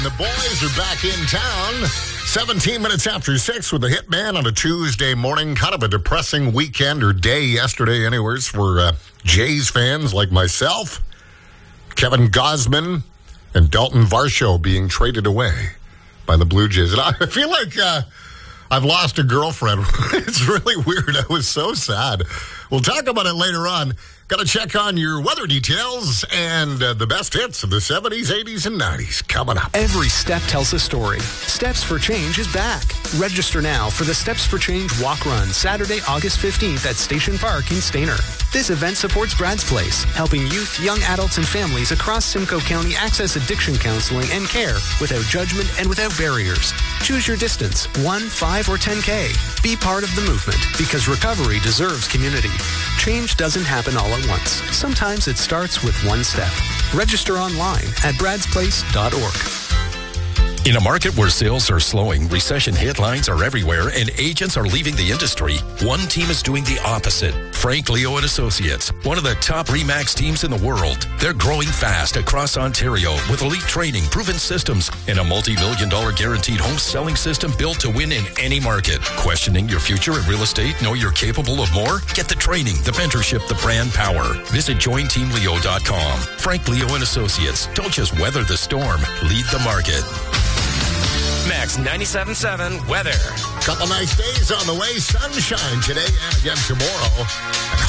The boys are back in town. 17 minutes after 6 with the Hitman on a Tuesday morning. Kind of a depressing weekend or day yesterday anyways for Jays fans like myself. Kevin Gausman and Dalton Varsho being traded away by the Blue Jays. And I feel like I've lost a girlfriend. It's really weird. I was so sad. We'll talk about it later on. Got to check on your weather details and the best hits of the 70s, 80s, and 90s coming up. Every step tells a story. Steps for Change is back. Register now for the Steps for Change Walk Run, Saturday, August 15th at Station Park in Stayner. This event supports Brad's Place, helping youth, young adults, and families across Simcoe County access addiction counseling and care without judgment and without barriers. Choose your distance, 1, 5, or 10K. Be part of the movement because recovery deserves community. Change doesn't happen all at once. Sometimes it starts with one step. Register online at bradsplace.org. In a market where sales are slowing, recession headlines are everywhere, and agents are leaving the industry, one team is doing the opposite. Frank Leo and Associates, one of the top RE/MAX teams in the world. They're growing fast across Ontario with elite training, proven systems, and a multi-million-dollar guaranteed home selling system built to win in any market. Questioning your future in real estate? Know you're capable of more? Get the training, the mentorship, the brand power. Visit jointeamleo.com. Frank Leo and Associates. Don't just weather the storm. Lead the market. Max 97.7 weather. Couple nice days on the way. Sunshine today and again tomorrow.